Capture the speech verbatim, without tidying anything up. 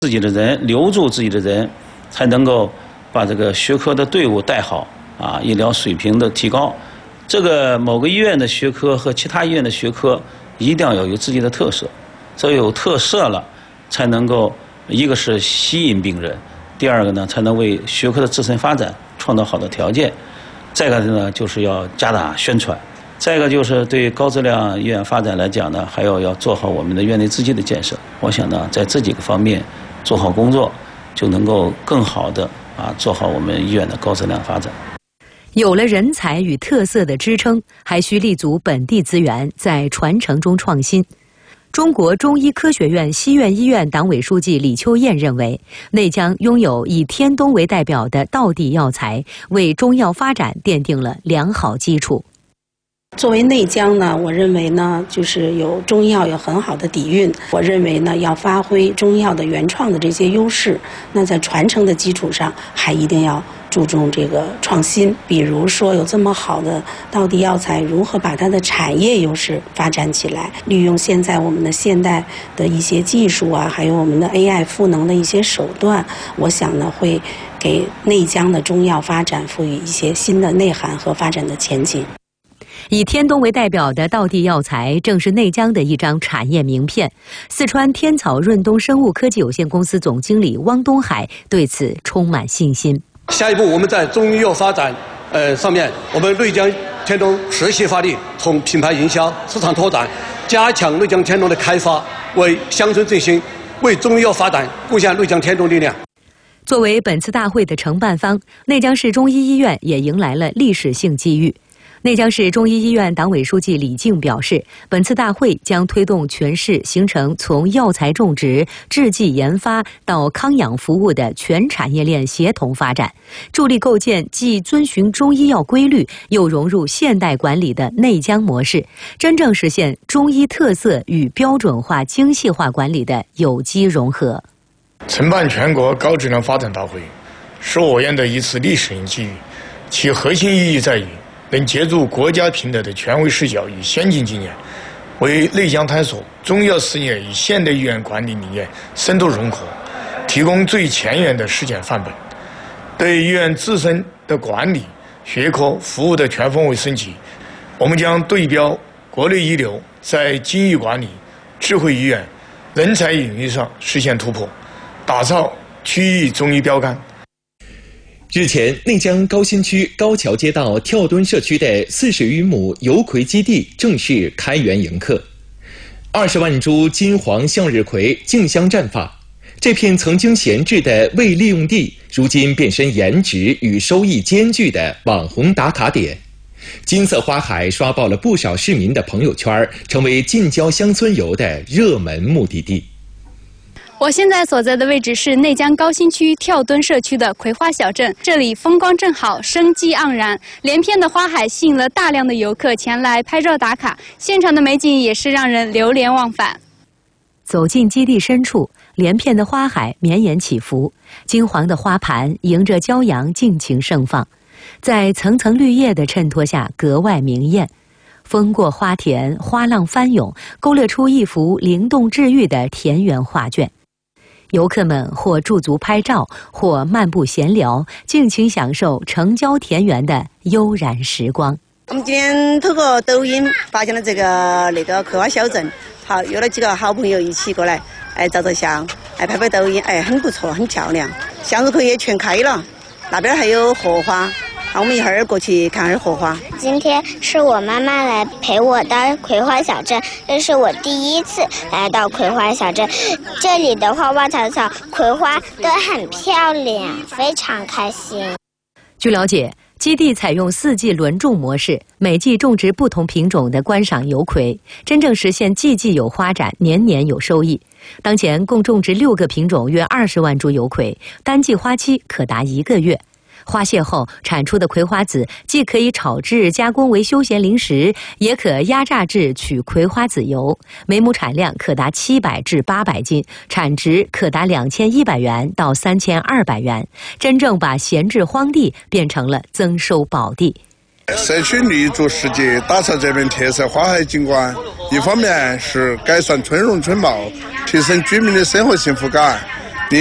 自己的人，留住自己的人，才能够把这个学科的队伍带好啊，医疗水平的提高。这个某个医院的学科和其他医院的学科一定要有有自己的特色，只有有特色了，才能够一个是吸引病人，第二个呢，才能为学科的自身发展创造好的条件。再一个呢，就是要加大宣传。再一个就是对高质量医院发展来讲呢，还要要做好我们的院内资金的建设。我想呢，在这几个方面做好工作，就能够更好的啊做好我们医院的高质量发展。 有了人才与特色的支撑，还需立足本地资源，在传承中创新。中国中医科学院西苑医院党委书记李秋燕认为，内江拥有以天冬为代表的道地药材，为中药发展奠定了良好基础。 作为内江呢，我认为呢，就是有中药有很好的底蕴。我认为呢，要发挥中药的原创的这些优势，那在传承的基础上，还一定要注重这个创新。比如说，有这么好的道地药材，如何把它的产业优势发展起来？利用现在我们的现代的一些技术啊，还有我们的 A I 赋能的一些手段，我想呢，会给内江的中药发展赋予一些新的内涵和发展的前景。 以天冬为代表的道地药材，正是内江的一张产业名片。四川天草润东生物科技有限公司总经理汪东海对此充满信心。 下一步，我们在中医药发展呃上面，我们内江天冬持续发力，从品牌营销、市场拓展，加强内江天冬的开发，为乡村振兴、为中医药发展贡献内江天冬力量。 作为本次大会的承办方，内江市中医医院也迎来了历史性机遇。内江市中医医院党委书记李静表示，本次大会将推动全市形成从药材种植、制剂研发到康养服务的全产业链协同发展，助力构建既遵循中医药规律又融入现代管理的内江模式，真正实现中医特色与标准化精细化管理的有机融合。 承办全国高质量发展大会，是我院的一次历史性机遇，其核心意义在于能借助国家平台的权威视角与先进经验，为内江探索中药事业与现代医院管理理念深度融合，提供最前沿的实践范本。对医院自身的管理、学科、服务的全方位升级，我们将对标国内一流，在精益管理、智慧医院、人才领域上实现突破，打造区域中医标杆。 日前，内江高新区高桥街道跳墩社区的四十余亩油葵基地正式开园迎客，二十万株金黄向日葵竞相绽放。这片曾经闲置的未利用地，如今变身颜值与收益兼具的网红打卡点。金色花海刷爆了不少市民的朋友圈，成为近郊乡村游的热门目的地。 我现在所在的位置是内江高新区跳墩社区的葵花小镇，这里风光正好，生机盎然，连片的花海吸引了大量的游客前来拍照打卡，现场的美景也是让人流连忘返。 走进基地深处，连片的花海绵延起伏，金黄的花盘迎着骄阳尽情盛放，在层层绿叶的衬托下格外明艳。风过花田，花浪翻涌，勾勒出一幅灵动治愈的田园画卷。游客们或驻足拍照，或漫步闲聊，尽情享受城郊田园的悠然时光。 我们今天透过抖音发现了这个那个葵花小镇，好，约了几个好朋友一起过来，哎，照照相，哎，拍拍抖音，哎，很不错，很漂亮。向日葵也全开了，那边还有荷花。好，我们一会儿过去看下荷花。 今天是我妈妈来陪我到葵花小镇，这是我第一次来到葵花小镇。这里的花花草草、葵花都很漂亮，非常开心。 据了解，基地采用四季轮种模式，每季种植不同品种的观赏油葵，真正实现季季有花展，年年有收益。当前共种植六个品种，约二十万株油葵，单季花期可达一个月。花谢后产出的葵花籽既可以炒制加工为休闲零食，也可压榨制取葵花籽油，每亩产量可达七百至八百斤，产值可达两千一百元到三千二百元，真正把闲置荒地变成了增收宝地。 社区立足世界，打造这片特色花海景观，一方面是改善村容村貌，提升居民的生活幸福感，